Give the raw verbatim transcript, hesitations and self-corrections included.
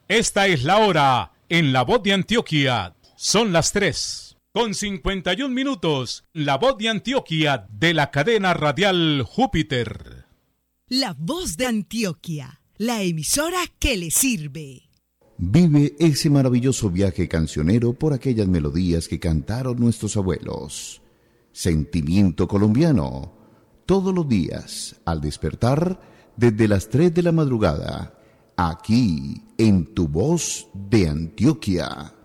Esta es la hora en La Voz de Antioquia. Son las tres con cincuenta y un minutos. La Voz de Antioquia de la cadena radial Júpiter. La Voz de Antioquia, la emisora que le sirve. Vive ese maravilloso viaje cancionero por aquellas melodías que cantaron nuestros abuelos. Sentimiento colombiano. Todos los días, al despertar, desde las tres de la madrugada, aquí en Tu Voz de Antioquia.